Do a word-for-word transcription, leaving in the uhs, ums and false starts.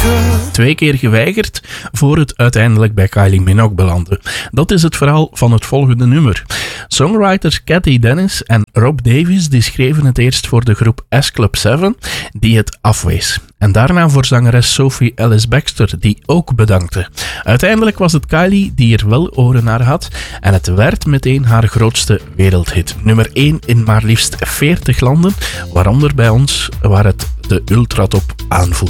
Twee keer geweigerd voor het uiteindelijk bij Kylie Minogue belandde. Dat is het verhaal van het volgende nummer. Songwriters Cathy Dennis en Rob Davies die schreven het eerst voor de groep S Club zeven, die het afwees. En daarna voor zangeres Sophie Ellis-Bextor, die ook bedankte. Uiteindelijk was het Kylie die er wel oren naar had en het werd meteen haar grootste wereldhit. Nummer één in maar liefst veertig landen, waaronder bij ons waar het de ultratop aanvoelde.